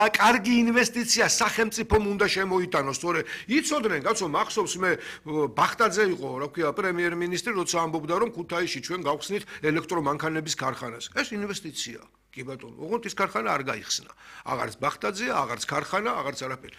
კარგი ინვესტიცია სახელმწიფომ უნდა შემოიტანოს, თორე იცოდნენ, კაცო, მახსოვს მე ბახტაძე იყო, რა ქვია, პრემიერ-მინისტრი, როცა ამბობდა, რომ ქუთაისში ჩვენ გავხსნით ელექტრომანქანების ქარხანას. ეს ინვესტიცია. კი ბატონო, ოღონდ ის ქარხანა არ გაიხსნა. აღარც ბახტაძეა, აღარც ქარხანა, აღარც არაფერი.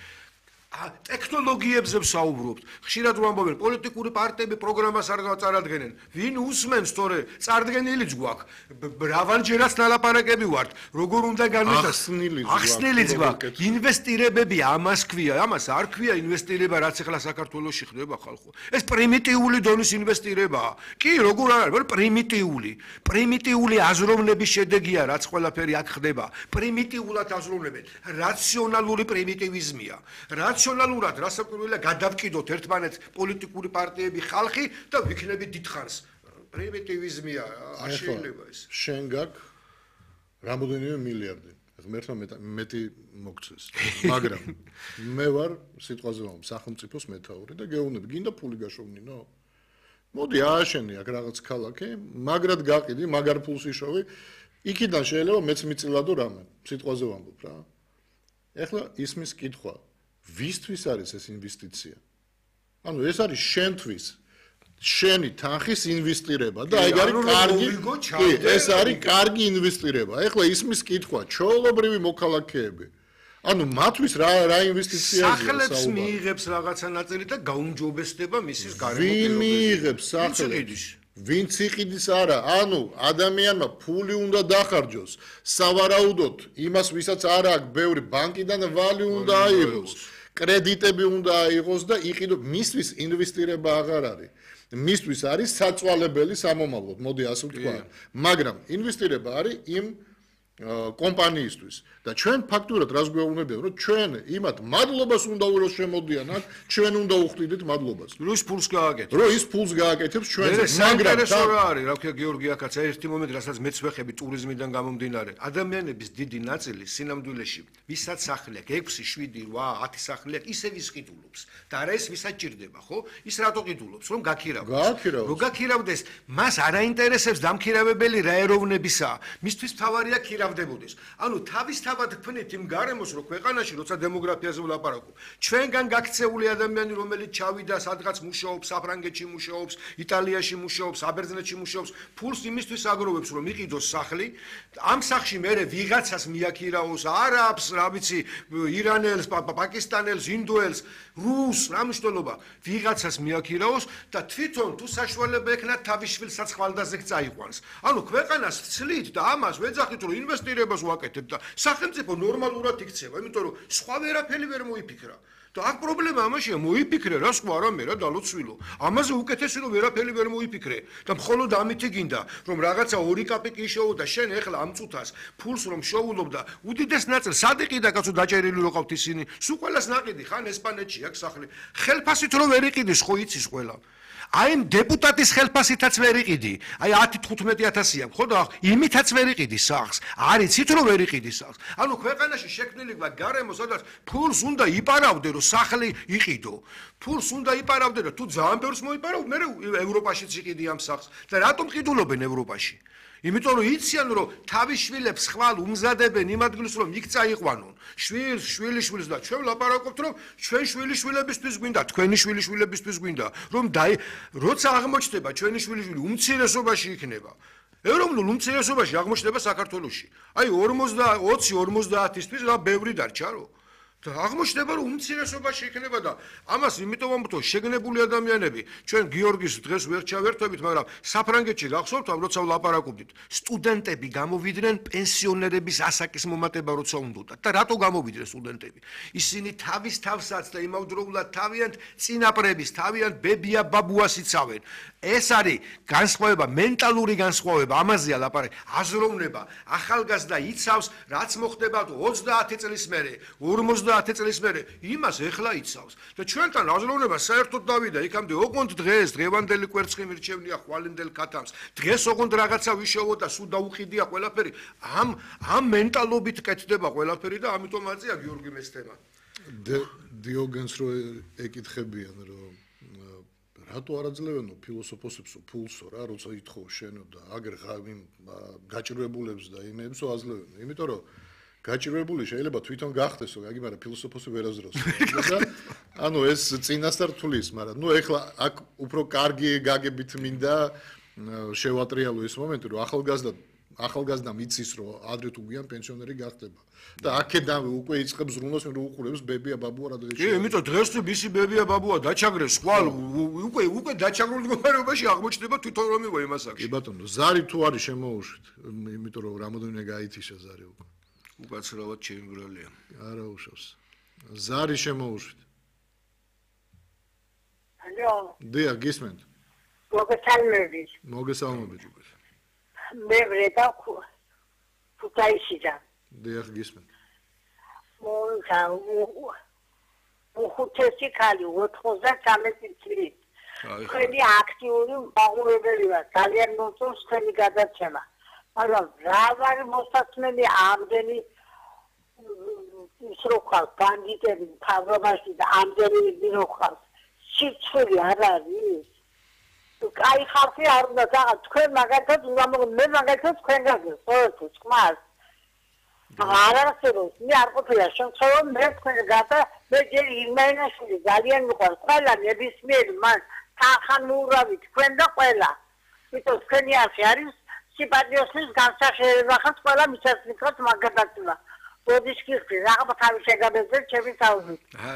ტექნოლოგიებზე ვსაუბრობთ. ხშირად ვამბობენ, პოლიტიკური პარტიები პროგრამას არ წარადგენენ. ვინ უსმენს, თორე წარდგენილიც გვაქვს. მრავალჯერაც ნალაპარაკები ვართ. როგორ უნდა განვითარდეს? ახსნილიც გვაქვს. ინვესტირებები ამას ქვია, ამას არ ქვია ინვესტირება, რაც ახლა საქართველოში ხდება ხალხო. ეს პრიმიტიული დონის ინვესტირებაა. კი, როგორ არის, პრიმიტიული. პრიმიტიული აზროვნების შედეგია, რაც ყველაფერი აქ ხდება. პრიმიტიულად აზროვნებენ. რაციონალური პრიმიტივიზმია. რაციონალურად რასაკვირველია გადავკიდოთ ერთმანეთს პოლიტიკური პარტიები ხალხი და ვიქნებით დიდხანს. პრიმიტივიზმია, არ შეიძლება ეს. შენ გაქვს რამოდენიმე მილიარდი. ღმერთმა მეტი მოგცეს. მაგრამ მე ვარ სიტყვაზე ვამბობ სახელმწიფოს მეთაური და გეუბნები, გინდა ფული გაშოვნინო? მოდი ააშენი აქ რაღაც ქალაქი, მაგრად გაყიდი, მაგარ ფულს იშოვი. იქიდან შეიძლება მეც მიწილადო რამე. სიტყვაზე ვამბობ რა. ეხლა ისმის კითხვა ვისთვის არის ეს ინვესტიცია? ანუ ეს არის შენთვის, შენი თანხის ინვესტირება და ეგ არის კარგი, ეს არის კარგი ინვესტირება. ეხლა ისმის კითხვა, ჩვეულებრივი მოქალაქეები. ანუ მათთვის რა ინვესტიციაა? სახლებს მიიღებს რაღაცა ნაწილი და გაუმჯობესდება მისის გარემო. ვინ მიიღებს სახლებს? ვინც იყიდის არა, ანუ ადამიანმა ფული უნდა დახარჯოს, სავარაუდოდ იმას ვისაც არ აქვს ბევრი ბანკიდან ვალი უნდა აიღოს, კრედიტები უნდა აიღოს და იყიდო, მისთვის ინვესტირება აღარ არის. მისთვის არის საწვალებელი სამომავლოდ, მოდი ასე ვთქვა. მაგრამ ინვესტირება არის იმ კომპანიისთვის და ჩვენ ფაქტურად რას გვეუბნებიან, რომ ჩვენ იმათ მადლობას უნდა ვუყუროს შემოდიან აქ, ჩვენ უნდა უხდიდეთ მადლობას. რომ ის ფულს გააკეთებს. რომ ის ფულს გააკეთებს ჩვენზე, მაგრამ ეს რა არის, რა ქვია გიორგი აკაც, ერთი მომენტი, რასაც მეც ვეხები ტურიზმიდან გამომდინარე. ადამიანების დიდი ნაწილი სინამდვილეში, ვისაც სახლი აქვს, 6, 7, 8, 10 სახლი აქვს, ისევ ისყიდულობს. და არა ეს ვისაც ჭირდება, ხო? ის რატო ყიდულობს? რომ გაქირავდეს. რომ გაქირავდეს, მას არ აინტერესებს დამქირავებელი რა ეროვნებისაა. მისთვის თავარია ქირავდებოდეს. ანუ თავისთავად თქვენით იმ გარემოს, რომ ქვეყანაში, როცა დემოგრაფიაზე ვლაპარაკობ, ჩვენგან გაქცეული ადამიანი, რომელიც ჩავიდა, სადღაც მუშაობს, საფრანგეთში მუშაობს, იტალიაში მუშაობს, აბერძნეთში მუშაობს, ფულს იმისთვის აგროვებს, რომ იყიდოს სახლი, ამ სახლში მერე ვიღაცას მიაქირავოს, არაბს, რა ვიცი, ირანელს, პაკისტანელს, ინდოელს, რუსს, რა მნიშვნელობა, ვიღაცას მიაქირავოს და თვითონ თუ საშუალება ექნა თავის შვილსაც ხვალდაზე წაიყვანს. ანუ ქვეყანას ვცლით და ამას ვეძახით, რომ ინვესტირებას ვაკეთებ და სახელმწიფო ნორმალურად იქცევა, იმიტომ რომ სხვა ვერაფერი ვერ მოიფიქრა. და აქ პრობლემა ამაშია, მოიფიქრე რა სხვა რამე რა დალოცვილო. ამაზე უკეთესი რომ ვერაფერი ვერ მოიფიქრე და მხოლოდ ამითი გინდა, რომ რაღაცა 2 კაპიკი იშოვო და შენ ეხლა ამ წუთას ფულს რომ შოულობ და უდიდეს ნაწილს სად იყიდა კაცო დაჭერილი რო ყავთ ისინი? სულ ყველას ნაყიდი, ხან ესპანეთში აქვს სახლი. ხელფასით რომ ვერ იყიდის, ხო იცის ყველა. აი დეპუტატის ხელფასითაც ვერ იყიდი. აი 10-15 აქვს, ხო და იმითაც ვერ იყიდი სახს. არიცით რომ ვერ იყიდი სახს. ანუ ქვეყანაში შექმნილი გვაქვს გარემო, სადაც ფულს უნდა იპარავდე, რომ სახლი იყიდო. ფულს უნდა იპარავდე და თუ ძალიან ბევრს მოიპარავ, მე ევროპაშიც იყიდი ამ სახს. და რატომ ყიდულობენ ევროპაში? იმიტომ რომ იციან რომ თავის შვილებს ხვალ უმზადებენ იმ ადგილს რომ იქ წაიყვანონ. შვილს, შვილიშვილს და ჩვენ ვლაპარაკობთ რომ ჩვენ შვილიშვილებისთვის გვინდა, თქვენი შვილიშვილებისთვის გვინდა, რომ როცა აღმოჩნდება ჩვენი შვილიშვილი უმცირესობაში იქნება. ეროვნულ უმცირესობაში აღმოჩნდება საქართველოში. აი 20-50-ისთვის რა ბევრი დარჩა რო. და აღმოჩნდება რომ უმცირესობაში იქნება და ამას იმიტომ ამბობთ შეგნებული ადამიანები ჩვენ გიორგის დღეს ვერ ჩავერთვებით, მაგრამ საფრანგეთში გახსოვთ ამ როცა ვლაპარაკობდით, სტუდენტები გამოვიდნენ პენსიონერების ასაკის მომატება როცა უნდათ და რატო გამოვიდნენ სტუდენტები? ისინი თავის თავსაც და იმავდროულად თავიანთ წინაპრების, თავიანთ ბებია ბაბუას იცავენ. ეს არის განსხვავება, მენტალური განსხვავება, ამაზეა ლაპარაკი. აზროვნება, ახალგაზრდა იცავს, რაც მოხდება 30 წლის მერე, 50 წლის მერე, იმას ეხლა იცავს. და ჩვენთან აზროვნება საერთოდ დავიდა, იქამდე ოღონდ დღეს, დღევანდელი კვერცხი მირჩევნია ხვალინდელ ქათამს. დღეს ოღონდ რაღაცა ვიშოვო და სულ დაუყიდია ყველაფერი. ამ მენტალობით კეთდება ყველაფერი და ამიტომ აწია გიორგი მესთემა. დიოგენს რო ეკითხებიან, რომ რატო არ აძლევენო ფილოსოფოსებსო ფულსო რა, როცა ითხოვ შენო და აგერ გაჭირვებულებს და იმებსო აძლევენო. იმიტომ რომ გაჭირვებული შეიძლება თვითონ გახდესო, მაგრამ ფილოსოფოსი ვერაზროს. ანუ ეს წინასწარ თulis, მაგრამ ნუ ეხლა აქ უფრო კარგი გაგებით მინდა შევატრიალო ეს მომენტი, რომ ახალგაზრდა მიცის, რომ ადრე თუ გვიან პენსიონერი გახდება. და აქედანვე უკვე იწყებს ზრუნოს, რომ უყურებს ბებია ბაბუა რა დღეში. იმიტომ დღეს თუ მისი ბებია ბაბუა დაჩაგრეს, ხვალ უკვე დაჩაგრულ მდგომარეობაში აღმოჩნდება თვითონ რომ იყო იმას აქ. კი ბატონო, ზარი თუ არის შემოუშვით, იმიტომ რომ რამოდენიმე გაითიშა ზარი უკვე. უკაცრავად ჩემბრალია. არა უშავს. ზარი შემოუშვით. ალო. დიახ, გისმენთ. მოგესალმებით. მოგესალმებით. მე ვრედა ქუთაისიდან. დიახ, გისმენთ. უხუთესი ქალი 93 წლის. თქვენი აქტიური მაყურებელი ვარ, ძალიან მოწონს თქვენი გადაცემა. მაგრამ რა ვარ მოსაცმელი ამდენი ის რო ხარ ბანდიტები თავრობაში და ამდენი ვირო ხარ სიცხული არ არის კაი ხალხი არ უნდა და თქვენ მაგათაც მე მაგათაც თქვენ გაგესწორებთ თქმას არ არსებობს მე არ ყოფილა შემთხვევა მე თქვენ გადა მე ჯერ იმენაშვილი ძალიან მიყვარს ყველა ნებისმიერი მან თანხმურავი თქვენ და ყველა იმიტომ თქვენი არხი არის სიპატრიოტიზმის განსახიერება ხარ ყველა მისასწრებს მაგადაცემა ბოდიშკი რაღაცა თავი შეგაბეძეთ ჩემი თავი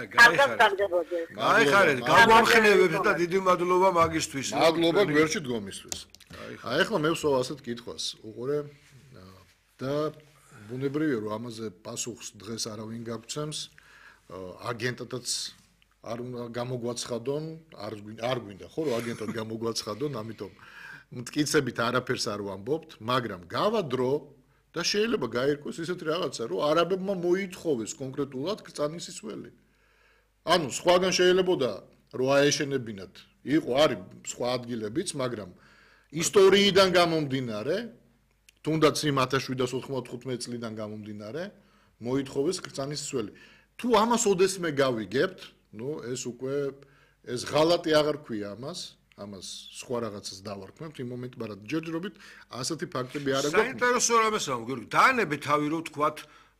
გაიხარეთ გამომხნევებთ და დიდი მადლობა მაგისთვის მადლობა გვერდში დგომისთვის აი ახლა მე ვსვავ ასეთ კითხვას უყურე და ბუნებრივია რომ ამაზე პასუხს დღეს არავინ გაგცემს აგენტადაც არ უნდა გამოგვაცხადონ არ გვინდა ხო რომ აგენტად გამოგვაცხადონ ამიტომ მტკიცებით არაფერს არ ვამბობთ მაგრამ გავადრო და შეიძლება გაირკვეს ისეთ რაღაცა რომ არაბებმა მოითხოვეს კონკრეტულად კრწანის ველი ანუ სხვაგან შეიძლებოდა რომ აეშენებინათ იყო არის სხვა ადგილებიც მაგრამ ისტორიიდან გამომდინარე თუნდაც იმ 1795 წლიდან გამომდინარე მოითხოვეს კრწანის ველი თუ ამას ოდესმე გავიგებთ ნუ ეს უკვე ეს ღალატი აღარ ქვია ამას სხვა რაღაცას დავარქმევთ იმ მომენტში, მაგრამ ჯერჯერობით ასეთი ფაქტები არ აქვს. საინტერესო რამესაა, გიორგი, დაანებეთ თავი რომ თქვათ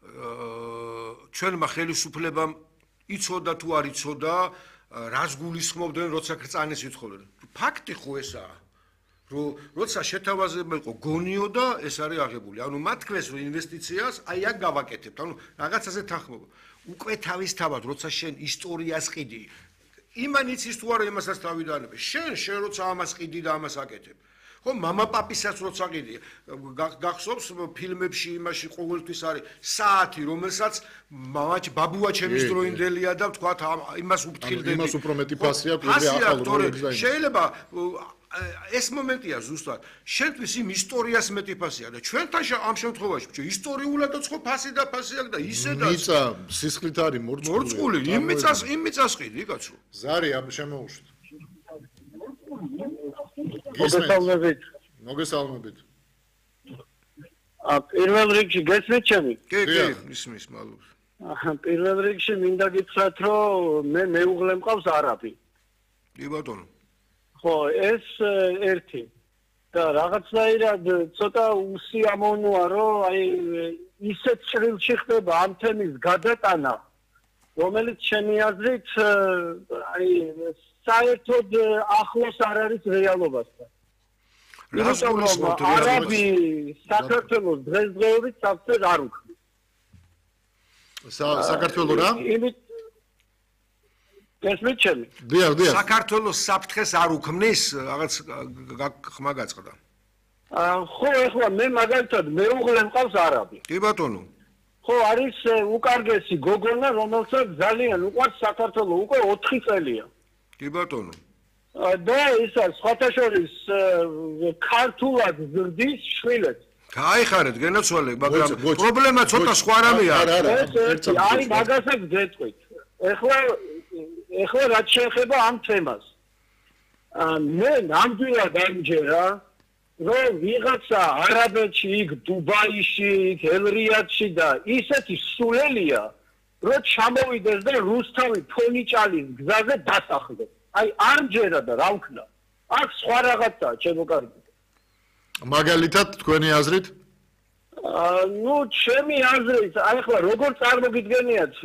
ჩვენმა ხელისუფლებამ იცოდა თუ არ იცოდა, რას გულისხმობდნენ, როცა კრწანის ვითხოვდნენ. ფაქტი ხო ესაა, რომ როცა შეთავაზება იყო გონიო და ეს არის აღებული. ანუ მათ ქვეს რომ ინვესტიციას აი აქ გავაკეთებთ. ანუ რაღაცაზე თანხმობა. უკვე თავისთავად როცა შენ ისტორიას ყიდი იმან იცის თუ არა იმასაც თავი დაანებე. შენ როცა ამას ყიდი და ამას აკეთებ. ხო, мама პაპისაც როცა ყიდი. გახსოვს ფილმებში იმაში ყოველთვის არის საათი, რომელსაც მამაჩ ბაბუა ჩემის დროინდელია და თქვა იმას უფრთხილდები. იმას უფრო მეტი ფასი აქვს, ვიდრე ახალ როლებს და შეიძლება ეს მომენტია ზუსტად. შენთვის იმ ისტორიას მეტი ფასია და ჩვენთან ამ შემთხვევაში ისტორიულადაც ხო ფასი და ფასი აქვს და ისედაც მიწა სისხლით არის მორწმული. იმ მიწას ყიდი, კაცო. ზარი ამ შემოუშვით. მოგესალმებით. პირველ რიგში გესმით ჩემი? კი, ისმის, მადლობა. პირველ რიგში მინდა გითხრათ, რომ მე მეუღლე მყავს არაბი. კი ბატონო. ხო, ეს ერთი. და რაღაცნაირად ცოტა უსიამოვნოა, რომ აი ისეთ ჭრილში ხდება ამ თემის გადატანა, რომელიც ჩემი აზრით აი საერთოდ ახლოს არ არის რეალობასთან. არაბი საქართველოს დღესდღეობით საფრთხეს არ უქმნის. საქართველოს რა? გესმით ჩემი? დიახ. საქართველოს საფრთხეს არ უქმნის, რაღაც ხმა გაწყდა. ხო, ეხლა მე მაგალითად მეუღლე მყავს არაბი. კი ბატონო. ხო, არის უკარგესი გოგონა, რომელსაც ძალიან უყვარს საქართველოს, უკვე 4 წელია. კი ბატონო. და ისა სხვათა შორის ქართულად ზრდის შვილებს. გაიხარეთ, გენაცვალე, მაგრამ პრობლემა ცოტა სხვა რამეა. აი, მაგასაც გეტყვით. ეხლა რაც შეეხება ამ თემას. მე ნამდვილად ამჯერა, რომ ვიღაცა არაბეთში, იქ დუბაიში, იქ ელ-რიადში და ისეთი სულელია, რომ ჩამოვიდეს და რუსთავი ფონიჭალის გზაზე დასახლდეს. აი არ მჯერა და რა ვქნა. აქ სხვა რაღაცაა ჩემო კარგი. მაგალითად თქვენი აზრით? ნუ ჩემი აზრით, აი ახლა როგორ წარმოგიდგენიათ